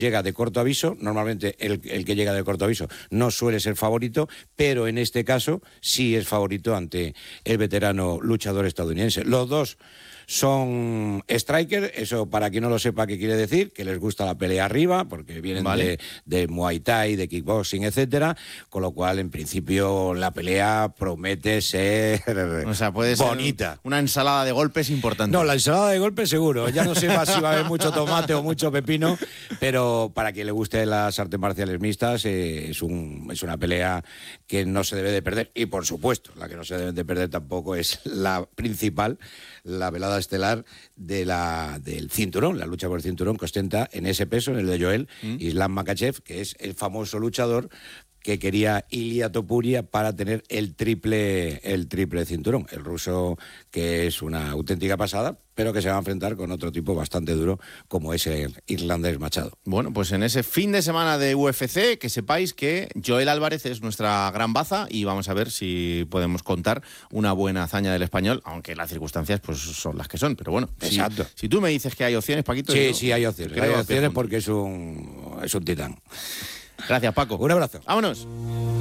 llega de corto aviso. Normalmente el que llega de corto aviso no suele ser favorito, pero en este caso sí es favorito ante el veterano luchador estadounidense. Los dos son striker, eso para quien no lo sepa qué quiere decir, que les gusta la pelea arriba, porque vienen de Muay Thai, de kickboxing, etcétera, con lo cual en principio la pelea promete ser puede bonita. Ser una ensalada de golpes importante. No, la ensalada de golpes seguro, ya no sé si va a haber mucho tomate o mucho pepino, pero para quien le guste las artes marciales mixtas es una pelea que no se debe de perder, y por supuesto la que no se debe de perder tampoco es la principal, la velada estelar del cinturón, la lucha por el cinturón que ostenta en ese peso, en el de Joel, Islam Makhachev, que es el famoso luchador que quería Ilia Topuria para tener el triple cinturón. El ruso, que es una auténtica pasada, pero que se va a enfrentar con otro tipo bastante duro, como es el irlandés Machado. Bueno, pues en ese fin de semana de UFC, que sepáis que Joel Álvarez es nuestra gran baza y vamos a ver si podemos contar una buena hazaña del español, aunque las circunstancias pues son las que son. Pero bueno, exacto. Si tú me dices que hay opciones, Paquito... Sí, hay opciones. Hay opciones porque es un titán. Gracias, Paco. Un abrazo. Vámonos.